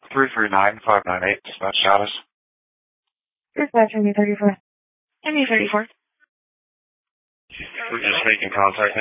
339-598, dispatch status. Dispatch ME34. ME34. We're just making contact